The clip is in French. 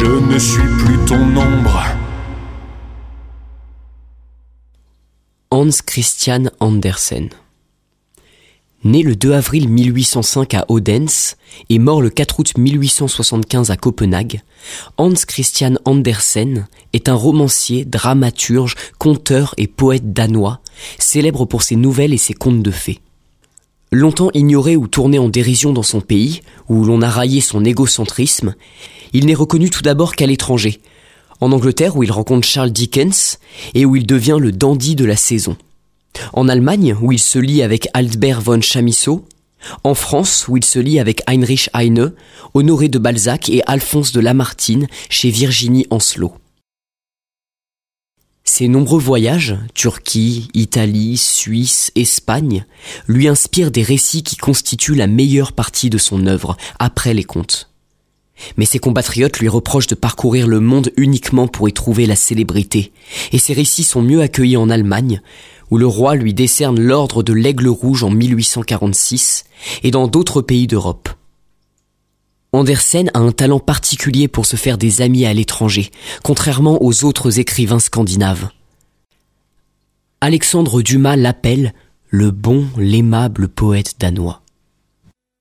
Je ne suis plus ton ombre. Hans Christian Andersen. Né le 2 avril 1805 à Odense et mort le 4 août 1875 à Copenhague, Hans Christian Andersen est un romancier, dramaturge, conteur et poète danois, célèbre pour ses nouvelles et ses contes de fées. Longtemps ignoré ou tourné en dérision dans son pays, où l'on a raillé son égocentrisme, il n'est reconnu tout d'abord qu'à l'étranger, en Angleterre où il rencontre Charles Dickens et où il devient le dandy de la saison. En Allemagne, où il se lie avec Albert von Chamisso, en France, où il se lie avec Heinrich Heine, Honoré de Balzac et Alphonse de Lamartine chez Virginie Ancelot. Ses nombreux voyages, Turquie, Italie, Suisse, Espagne, lui inspirent des récits qui constituent la meilleure partie de son œuvre, après les contes. Mais ses compatriotes lui reprochent de parcourir le monde uniquement pour y trouver la célébrité, et ses récits sont mieux accueillis en Allemagne, où le roi lui décerne l'ordre de l'Aigle Rouge en 1846, et dans d'autres pays d'Europe. Andersen a un talent particulier pour se faire des amis à l'étranger, contrairement aux autres écrivains scandinaves. Alexandre Dumas l'appelle le bon, l'aimable poète danois.